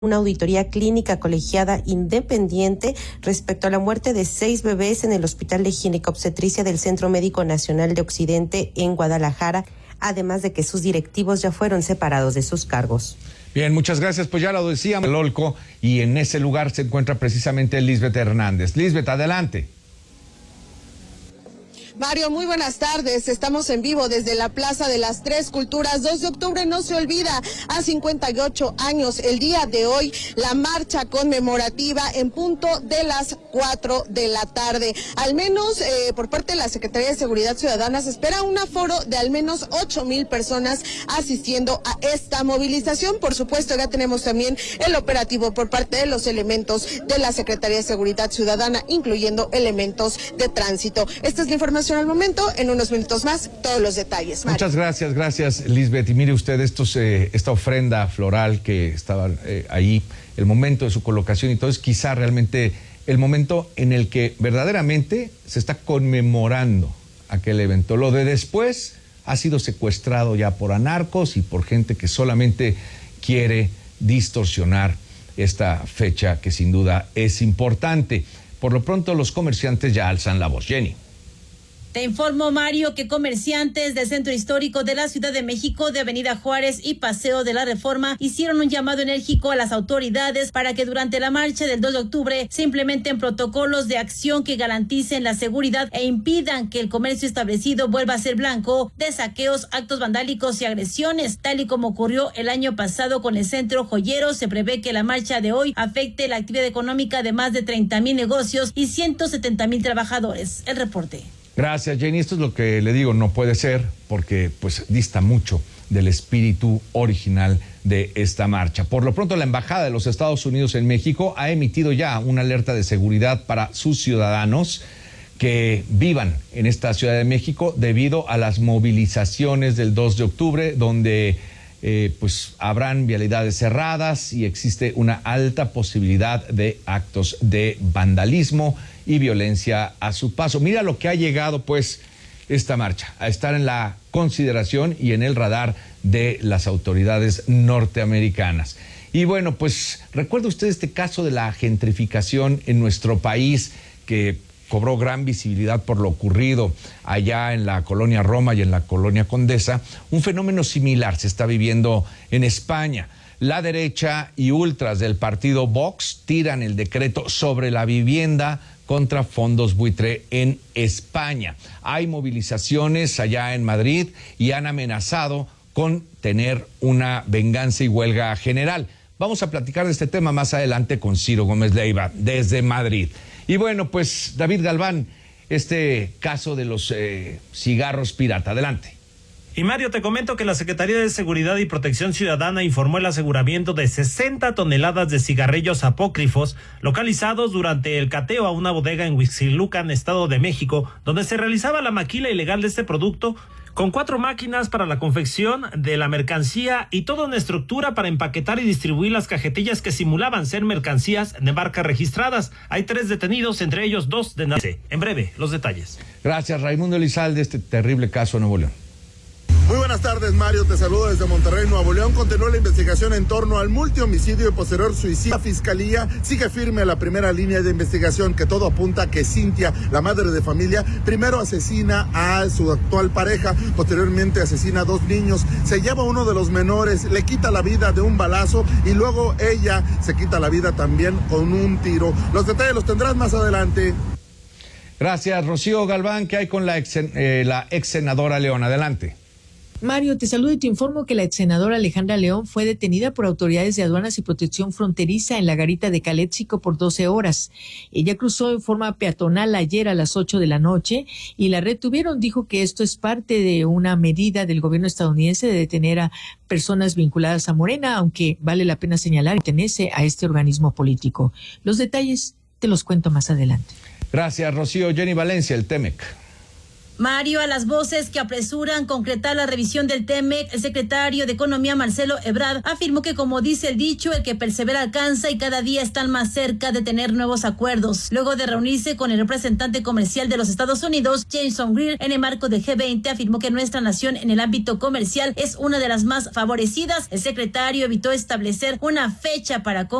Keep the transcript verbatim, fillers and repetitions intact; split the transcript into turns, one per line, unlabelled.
una auditoría clínica colegiada independiente respecto a la muerte de seis bebés en el Hospital de Ginecobstetricia del Centro Médico Nacional de Occidente en Guadalajara, además de que sus directivos ya fueron separados de sus cargos.
Bien, muchas gracias. Pues ya lo decía Olco, y en ese lugar se encuentra precisamente Lisbeth Hernández. Lisbeth, adelante.
Mario, muy buenas tardes. Estamos en vivo desde la Plaza de las Tres Culturas. dos de octubre no se olvida. A cincuenta y ocho años, el día de hoy, la marcha conmemorativa en punto de las cuatro de la tarde. Al menos eh, por parte de la Secretaría de Seguridad Ciudadana se espera un aforo de al menos ocho mil personas asistiendo a esta movilización. Por supuesto, ya tenemos también el operativo por parte de los elementos de la Secretaría de Seguridad Ciudadana, incluyendo elementos de tránsito. Esta es la información al momento. En unos minutos más, todos los detalles. Mario.
Muchas gracias, gracias, Lisbeth. Y mire usted estos, eh, esta ofrenda floral que estaba eh, ahí, el momento de su colocación y todo, es quizá realmente el momento en el que verdaderamente se está conmemorando aquel evento. Lo de después ha sido secuestrado ya por anarcos y por gente que solamente quiere distorsionar esta fecha que sin duda es importante. Por lo pronto los comerciantes ya alzan la voz. Jenny.
Te informo, Mario, que comerciantes del Centro Histórico de la Ciudad de México, de Avenida Juárez y Paseo de la Reforma hicieron un llamado enérgico a las autoridades para que durante la marcha del dos de octubre se implementen protocolos de acción que garanticen la seguridad e impidan que el comercio establecido vuelva a ser blanco de saqueos, actos vandálicos y agresiones. Tal y como ocurrió el año pasado con el Centro Joyero, se prevé que la marcha de hoy afecte la actividad económica de más de treinta mil negocios y ciento setenta mil trabajadores. El reporte.
Gracias, Jenny. Esto es lo que le digo, no puede ser, porque pues dista mucho del espíritu original de esta marcha. Por lo pronto, la Embajada de los Estados Unidos en México ha emitido ya una alerta de seguridad para sus ciudadanos que vivan en esta Ciudad de México debido a las movilizaciones del dos de octubre, donde eh, pues habrán vialidades cerradas y existe una alta posibilidad de actos de vandalismo y violencia a su paso. Mira lo que ha llegado pues esta marcha, a estar en la consideración y en el radar de las autoridades norteamericanas. Y bueno, pues recuerda usted este caso de la gentrificación en nuestro país, que cobró gran visibilidad por lo ocurrido allá en la colonia Roma y en la colonia Condesa. Un fenómeno similar se está viviendo en España. La derecha y ultras del partido Vox tiran el decreto sobre la vivienda contra fondos buitre en España. Hay movilizaciones allá en Madrid y han amenazado con tener una venganza y huelga general. Vamos a platicar de este tema más adelante con Ciro Gómez Leiva desde Madrid. Y bueno, pues David Galván, este caso de los eh, cigarros pirata. Adelante.
Y Mario, te comento que la Secretaría de Seguridad y Protección Ciudadana informó el aseguramiento de sesenta toneladas de cigarrillos apócrifos localizados durante el cateo a una bodega en Huixquilucan, Estado de México, donde se realizaba la maquila ilegal de este producto, con cuatro máquinas para la confección de la mercancía y toda una estructura para empaquetar y distribuir las cajetillas que simulaban ser mercancías de marcas registradas. Hay tres detenidos, entre ellos dos de Nace. En breve, los detalles.
Gracias, Raimundo Elizalde, de este terrible caso en Nuevo León.
Muy buenas tardes, Mario. Te saludo desde Monterrey, Nuevo León. Continúa la investigación en torno al multihomicidio y posterior suicidio. La Fiscalía sigue firme la primera línea de investigación, que todo apunta a que Cintia, la madre de familia, primero asesina a su actual pareja, posteriormente asesina a dos niños, se lleva a uno de los menores, le quita la vida de un balazo y luego ella se quita la vida también con un tiro. Los detalles los tendrás más adelante.
Gracias, Rocío Galván. ¿Qué hay con la ex, eh, la ex senadora León? Adelante.
Mario, te saludo y te informo que la ex senadora Alejandra León fue detenida por autoridades de aduanas y protección fronteriza en la garita de Caléxico por doce horas. Ella cruzó en forma peatonal ayer a las ocho de la noche y la retuvieron. Dijo que esto es parte de una medida del gobierno estadounidense de detener a personas vinculadas a Morena, aunque vale la pena señalar que pertenece a este organismo político. Los detalles te los cuento más adelante.
Gracias, Rocío. Jenny Valencia, el Temec.
Mario, a las voces que apresuran concretar la revisión del T E M E C, el secretario de Economía, Marcelo Ebrard, afirmó que, como dice el dicho, el que persevera alcanza y cada día están más cerca de tener nuevos acuerdos. Luego de reunirse con el representante comercial de los Estados Unidos, Jameson Greer, en el marco del G veinte, afirmó que nuestra nación en el ámbito comercial es una de las más favorecidas. El secretario evitó establecer una fecha para